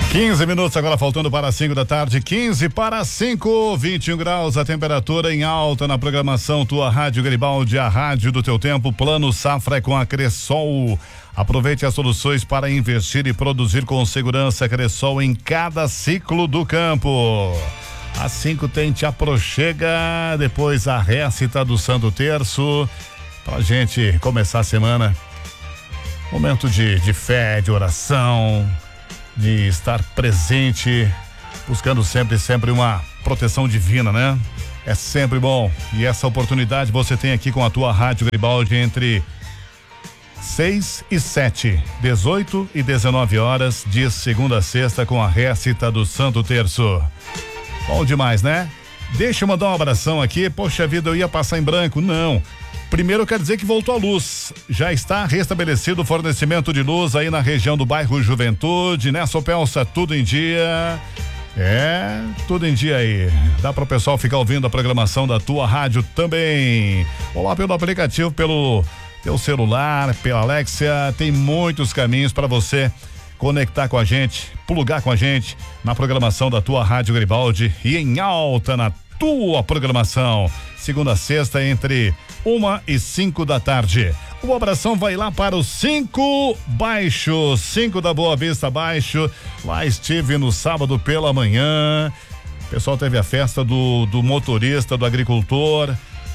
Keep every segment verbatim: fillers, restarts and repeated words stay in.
quinze minutos agora faltando para cinco da tarde, quinze para cinco, vinte e um graus a temperatura em alta na programação Tua Rádio Garibaldi, a rádio do teu tempo. Plano Safra é com a Cressol. Aproveite as soluções para investir e produzir com segurança. Cressol em cada ciclo do campo. A cinco tem Te Aproxega, depois a récita do Santo Terço, pra gente começar a semana. Momento de, de fé, de oração, de estar presente, buscando sempre, sempre uma proteção divina, né? É sempre bom. E essa oportunidade você tem aqui com a Tua Rádio Garibaldi entre seis e sete, dezoito e dezenove horas, de segunda a sexta, com a récita do Santo Terço. Bom demais, né? Deixa eu mandar um abração aqui. Poxa vida, eu ia passar em branco. Não. Primeiro quer dizer que voltou a luz. Já está restabelecido o fornecimento de luz aí na região do bairro Juventude, né? Sopelsa, tudo em dia. É, tudo em dia aí. Dá para o pessoal ficar ouvindo a programação da Tua Rádio também. Olá pelo aplicativo, pelo teu celular, pela Alexia. Tem muitos caminhos para você conectar com a gente, plugar com a gente na programação da Tua Rádio Garibaldi e em alta na tua programação. Segunda a sexta, entre uma e cinco da tarde. O abração vai lá para o cinco Baixo, cinco da Boa Vista Baixo. Lá estive no sábado pela manhã. O pessoal teve a festa do, do motorista, do agricultor,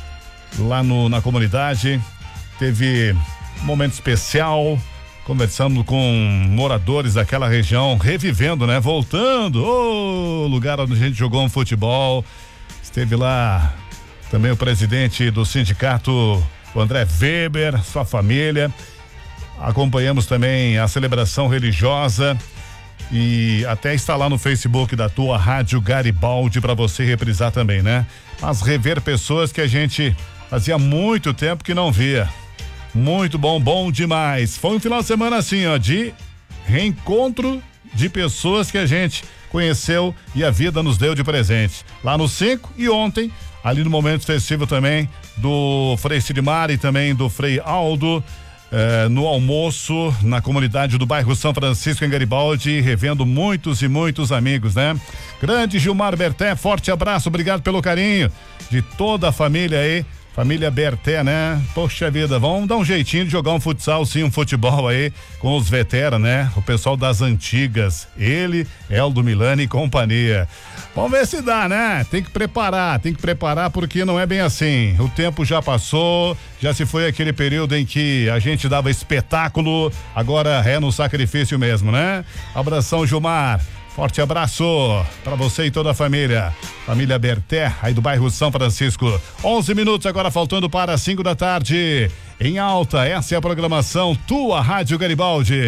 lá no, na comunidade. Teve um momento especial, conversando com moradores daquela região, revivendo, né? Voltando, o lugar onde a gente jogou um futebol. Esteve lá também o presidente do sindicato, o André Weber, sua família. Acompanhamos também a celebração religiosa e até está lá no Facebook da Tua Rádio Garibaldi para você reprisar também, né? Mas rever pessoas que a gente fazia muito tempo que não via. Muito bom, bom demais. Foi um final de semana assim, ó, de reencontro de pessoas que a gente conheceu e a vida nos deu de presente. Lá no cinco e ontem, ali no momento festivo também do Frei Sidmar e também do Frei Aldo, eh, no almoço na comunidade do bairro São Francisco em Garibaldi, revendo muitos e muitos amigos, né? Grande Gilmar Berté, forte abraço, obrigado pelo carinho de toda a família aí. Família Berté, né? Poxa vida, vamos dar um jeitinho de jogar um futsal, sim, um futebol aí com os veteranos, né? O pessoal das antigas, ele, Eldo Milani e companhia. Vamos ver se dá, né? Tem que preparar, tem que preparar porque não é bem assim. O tempo já passou, já se foi aquele período em que a gente dava espetáculo, agora é no sacrifício mesmo, né? Abração, Gilmar. Forte abraço para você e toda a família. Família Berté, aí do bairro São Francisco. onze minutos agora faltando para cinco da tarde. Em alta, essa é a programação Tua Rádio Garibaldi.